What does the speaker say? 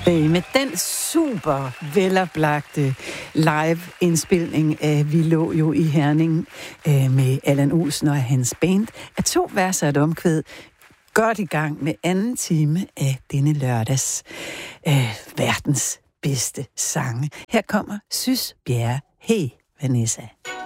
Med den super veloplagte live-indspilning af Vi lå jo i Herning med Allan Olsen og hans band, er 2 vers og et omkvæd godt i gang med anden time af denne lørdags verdens bedste sange. Her kommer Sys Bjerre. Hey, Vanessa.